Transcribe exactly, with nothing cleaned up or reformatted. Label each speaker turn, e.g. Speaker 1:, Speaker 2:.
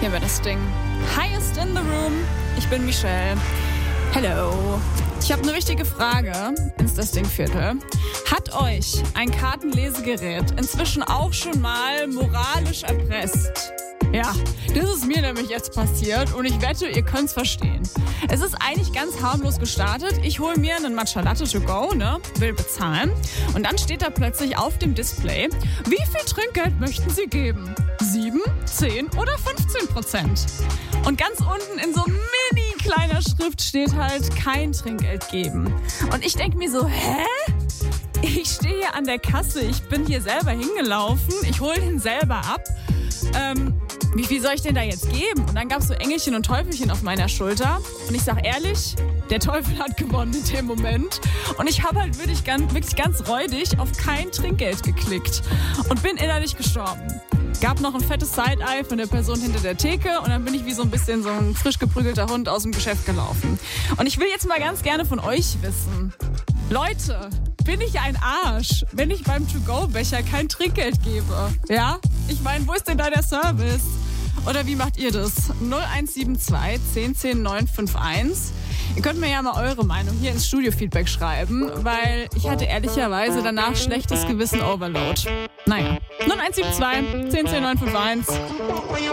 Speaker 1: Hier war das Ding. Highest in the room. Ich bin Michelle. Hello. Ich habe eine wichtige Frage ins Das Ding Viertel. Hat euch ein Kartenlesegerät inzwischen auch schon mal moralisch erpresst? Ja, das ist mir nämlich jetzt passiert und ich wette, ihr könnt's verstehen. Es ist eigentlich ganz harmlos gestartet. Ich hole mir einen Matcha Latte to go, ne, will bezahlen und dann steht da plötzlich auf dem Display, wie viel Trinkgeld möchten Sie geben? Sieben, zehn oder fünfzehn Prozent? Und ganz unten in so mini kleiner Schrift steht halt kein Trinkgeld geben. Und ich denke mir so, hä? Ich stehe hier an der Kasse, ich bin hier selber hingelaufen, ich hole den selber ab. Ähm, wie viel soll ich denn da jetzt geben? Und dann gab es so Engelchen und Teufelchen auf meiner Schulter. Und ich sag ehrlich, der Teufel hat gewonnen in dem Moment. Und ich habe halt wirklich ganz, wirklich ganz räudig auf kein Trinkgeld geklickt. Und bin innerlich gestorben. Gab noch ein fettes Side-Eye von der Person hinter der Theke. Und dann bin ich wie so ein bisschen so ein frisch geprügelter Hund aus dem Geschäft gelaufen. Und ich will jetzt mal ganz gerne von euch wissen. Leute, bin ich ein Arsch, wenn ich beim To-Go-Becher kein Trinkgeld gebe? Ja? Ich meine, wo ist denn da der Service? Oder wie macht ihr das? null eins sieben zwei, zehn, zehn, neun fünf eins. Ihr könnt mir ja mal eure Meinung hier ins Studio-Feedback schreiben, weil ich hatte ehrlicherweise danach schlechtes Gewissen Overload. Naja, null eins sieben zwei, zehn, zehn, neun fünf eins.